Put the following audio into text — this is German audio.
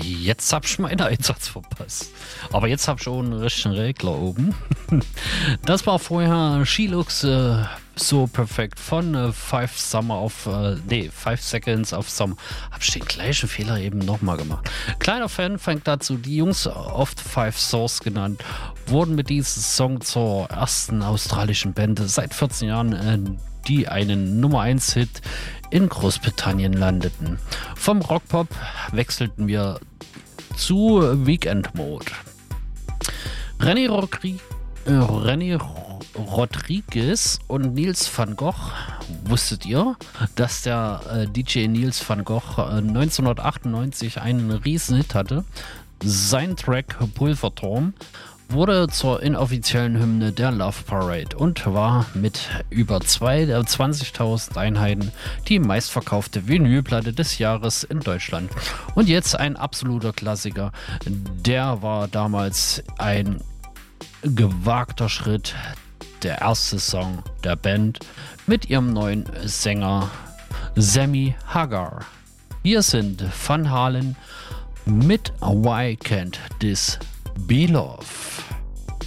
Jetzt hab ich meinen Einsatz verpasst. Aber jetzt hab ich auch einen richtigen Regler oben. Das war vorher She-Looks so perfekt von 5 Seconds of Summer. Hab ich den gleichen Fehler eben nochmal gemacht. Kleiner Fan fängt dazu, die Jungs, oft 5 Source genannt, wurden mit diesem Song zur ersten australischen Band seit 14 Jahren, die einen Nummer 1 Hit in Großbritannien landeten. Vom Rockpop wechselten wir zu Weekend Mode. Rennie Rodriguez und Niels van Gogh. Wusstet ihr, dass der DJ Niels van Gogh 1998 einen Riesenhit hatte? Sein Track Pulverturm wurde zur inoffiziellen Hymne der Love Parade und war mit über 20.000 Einheiten die meistverkaufte Vinylplatte des Jahres in Deutschland. Und jetzt ein absoluter Klassiker. Der war damals ein gewagter Schritt. Der erste Song der Band mit ihrem neuen Sänger Sammy Hagar. Hier sind Van Halen mit Why Can't This Be Love?